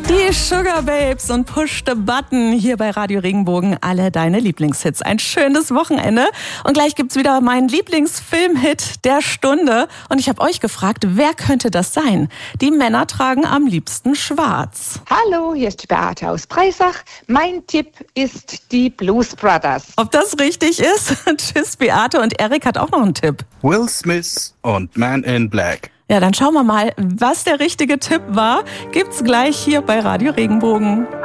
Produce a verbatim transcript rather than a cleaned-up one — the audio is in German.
Die Sugar Babes und Push the Button hier bei Radio Regenbogen. Alle deine Lieblingshits. Ein schönes Wochenende. Und gleich gibt's wieder meinen Lieblingsfilmhit der Stunde. Und ich habe euch gefragt, wer könnte das sein? Die Männer tragen am liebsten schwarz. Hallo, hier ist die Beate aus Breisach. Mein Tipp ist die Blues Brothers. Ob das richtig ist? Tschüss, Beate. Und Erik hat auch noch einen Tipp. Will Smith und Man in Black. Ja, dann schauen wir mal, was der richtige Tipp war. Gibt's gleich hier bei Radio Regenbogen.